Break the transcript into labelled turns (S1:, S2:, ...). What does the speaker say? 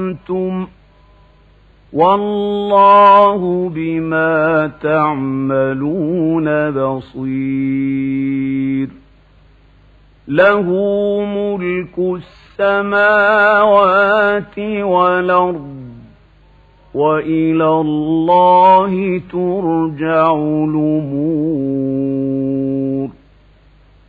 S1: زعمتم والله بما تعملون بصير له ملك السماوات والأرض وإلى الله ترجع الأمور